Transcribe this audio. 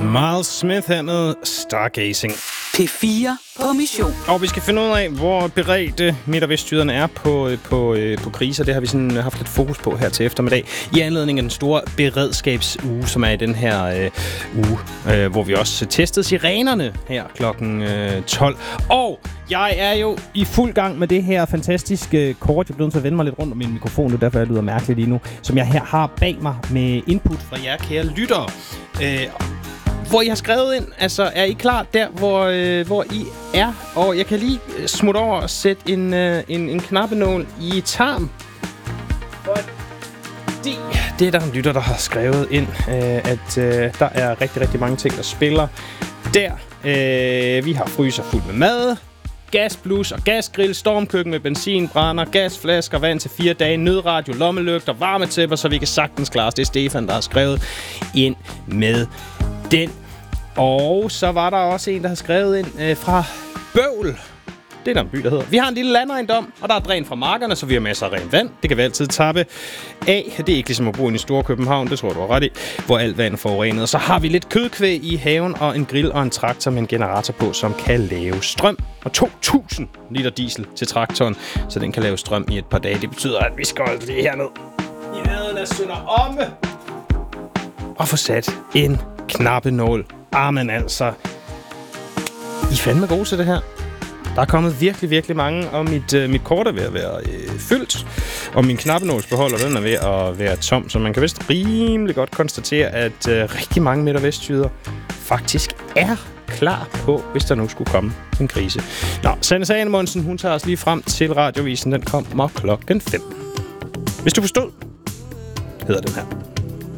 Miles Smith her med Stargazing. P4 på mission. Og vi skal finde ud af, hvor beredte Midt- og Vestjyderne er på kriser. Det har vi sådan haft lidt fokus på her til eftermiddag. I anledning af den store beredskabsuge, som er i den her uge, hvor vi også testede sirenerne her klokken 12. Og jeg er jo i fuld gang med det her fantastiske kort. Jeg bliver nødt til at vende mig lidt rundt om min mikrofon, det er derfor, jeg lyder mærkeligt lige nu. Som jeg her har bag mig med input fra jer, kære lyttere. Hvor I har skrevet ind, altså er I klar der, hvor I er? Og jeg kan lige smutte over og sætte en knappenål i tarm. Fordi det er der en lytter, der har skrevet ind, at der er rigtig, rigtig mange ting, der spiller der. Vi har fryser fuld med mad, gasblus og gasgrill, stormkøkken med benzinbrænder, gasflasker, vand til 4 dage, nødradio, lommelygter, varmetæpper, så vi kan sagtens klare os. Det er Stefan, der har skrevet ind med den. Og så var der også en, der har skrevet ind fra Bøvl. Det er der en by, der hedder. Vi har en lille landejendom, og der er dræn fra markerne, så vi har masser af rent vand. Det kan vi altid tappe af. Det er ikke ligesom at bo i Store København, det tror du har ret i, hvor alt vand er forurenet. Og så har vi lidt kødkvæg i haven, og en grill og en traktor med en generator på, som kan lave strøm. Og 2.000 liter diesel til traktoren, så den kan lave strøm i et par dage. Det betyder, at vi skal holde det herned i nærheden af Sønder Omme og få sat en knappenål. Men altså, I er fandme gode til det her. Der er kommet virkelig, virkelig mange, og mit kort er ved at være fyldt. Og min knappenålsbeholder, den er ved at være tom. Så man kan vist rimelig godt konstatere, at rigtig mange Midt- og Vestjyder faktisk er klar på, hvis der nu skulle komme en krise. Nå, Sanne Sanemonsen, hun tager os lige frem til radiovisen. Den kommer klokken 5. Hvis du forstod, hedder den her.